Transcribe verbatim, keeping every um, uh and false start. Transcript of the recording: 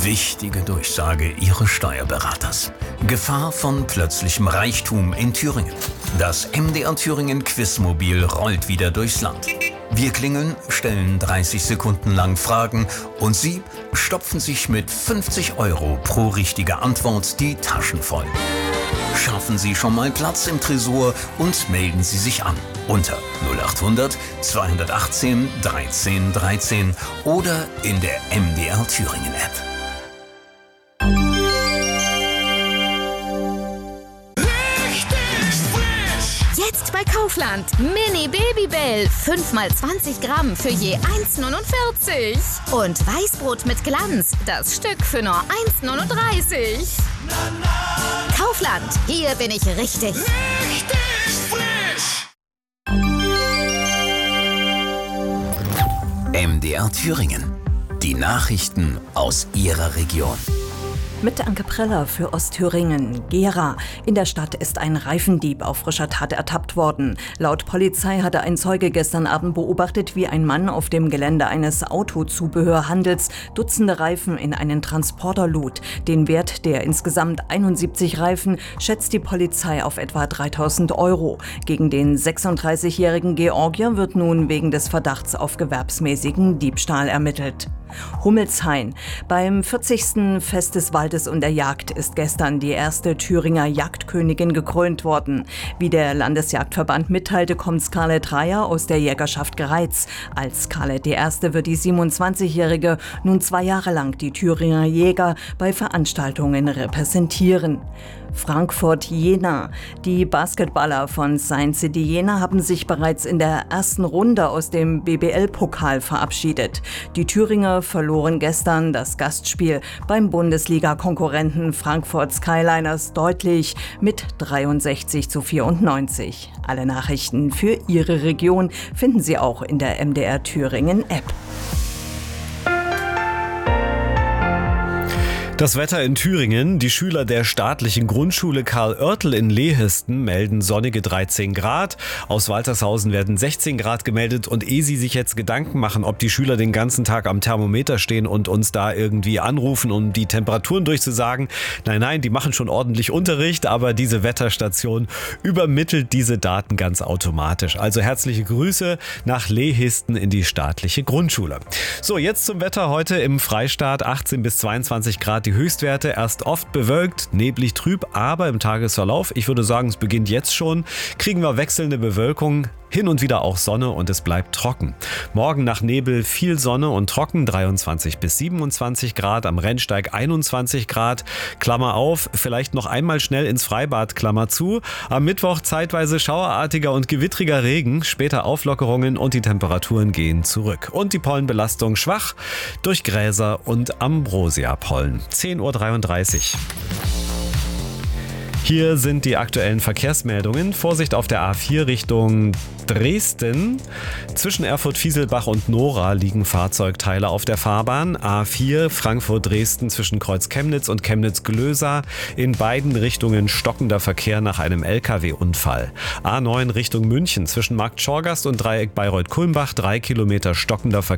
Wichtige Durchsage Ihres Steuerberaters. Gefahr von plötzlichem Reichtum in Thüringen. Das M D R Thüringen Quizmobil rollt wieder durchs Land. Wir klingeln, stellen dreißig Sekunden lang Fragen und Sie stopfen sich mit fünfzig Euro pro richtige Antwort die Taschen voll. Schaffen Sie schon mal Platz im Tresor und melden Sie sich an unter null achthundert zweihundertachtzehn dreizehn dreizehn oder in der M D R Thüringen App. Jetzt bei Kaufland. Mini Babybell. fünf mal zwanzig Gramm für je eins neunundvierzig. Und Weißbrot mit Glanz. Das Stück für nur eins neununddreißig. Kaufland. Hier bin ich richtig. Richtig frisch. M D R Thüringen. Die Nachrichten aus Ihrer Region. Mit Anke Preller für Ostthüringen. Gera. In der Stadt ist ein Reifendieb auf frischer Tat ertappt worden. Laut Polizei hatte ein Zeuge gestern Abend beobachtet, wie ein Mann auf dem Gelände eines Autozubehörhandels Dutzende Reifen in einen Transporter lud. Den Wert der insgesamt einundsiebzig Reifen schätzt die Polizei auf etwa dreitausend Euro. Gegen den sechsunddreißigjährigen Georgier wird nun wegen des Verdachts auf gewerbsmäßigen Diebstahl ermittelt. Hummelshain. Beim vierzigsten Fest des Waldes und der Jagd ist gestern die erste Thüringer Jagdkönigin gekrönt worden. Wie der Landesjagdverband mitteilte, kommt Scarlett Reyer aus der Jägerschaft Greiz. Als Scarlett die Erste wird die siebenundzwanzigjährige nun zwei Jahre lang die Thüringer Jäger bei Veranstaltungen repräsentieren. Frankfurt-Jena. Die Basketballer von Science City Jena haben sich bereits in der ersten Runde aus dem B B L-Pokal verabschiedet. Die Thüringer verloren gestern das Gastspiel beim Bundesliga-Konkurrenten Frankfurt Skyliners deutlich mit dreiundsechzig zu vierundneunzig. Alle Nachrichten für Ihre Region finden Sie auch in der M D R Thüringen App. Das Wetter in Thüringen. Die Schüler der staatlichen Grundschule Karl Oertel in Lehisten melden sonnige dreizehn Grad. Aus Waltershausen werden sechzehn Grad gemeldet. Und ehe Sie sich jetzt Gedanken machen, ob die Schüler den ganzen Tag am Thermometer stehen und uns da irgendwie anrufen, um die Temperaturen durchzusagen. Nein, nein, die machen schon ordentlich Unterricht, aber diese Wetterstation übermittelt diese Daten ganz automatisch. Also herzliche Grüße nach Lehisten in die staatliche Grundschule. So, jetzt zum Wetter heute im Freistaat. achtzehn bis zweiundzwanzig Grad die Höchstwerte, erst oft bewölkt, neblig trüb, aber im Tagesverlauf, ich würde sagen, es beginnt jetzt schon, kriegen wir wechselnde Bewölkung, hin und wieder auch Sonne und es bleibt trocken. Morgen nach Nebel viel Sonne und trocken, dreiundzwanzig bis siebenundzwanzig Grad, am Rennsteig einundzwanzig Grad, Klammer auf, vielleicht noch einmal schnell ins Freibad, Klammer zu. Am Mittwoch zeitweise schauerartiger und gewittriger Regen, später Auflockerungen und die Temperaturen gehen zurück. Und die Pollenbelastung schwach durch Gräser und Ambrosia-Pollen. zehn Uhr dreiunddreißig. Hier sind die aktuellen Verkehrsmeldungen. Vorsicht auf der A vier Richtung Dresden. Zwischen Erfurt-Fieselbach und Nora liegen Fahrzeugteile auf der Fahrbahn. A vier Frankfurt-Dresden zwischen Kreuz Chemnitz und Chemnitz-Glösa. In beiden Richtungen stockender Verkehr nach einem L K W-Unfall. A neun Richtung München zwischen Markt Schorgast und Dreieck Bayreuth-Kulmbach. Drei Kilometer stockender Verkehr.